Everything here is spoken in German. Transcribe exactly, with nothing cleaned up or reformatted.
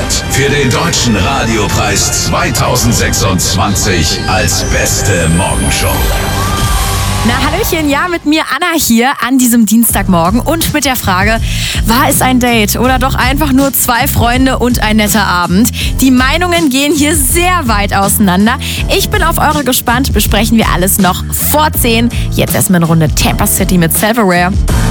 nominiert für den Deutschen Radiopreis zweitausendsechsundzwanzig als beste Morgenshow. Na, hallöchen, ja, mit mir Anna hier an diesem Dienstagmorgen und mit der Frage, war es ein Date oder doch einfach nur zwei Freunde und ein netter Abend? Die Meinungen gehen hier sehr weit auseinander. Ich bin auf eure gespannt, besprechen wir alles noch vor zehn. Jetzt erstmal eine Runde Tampa City mit Self-Aware.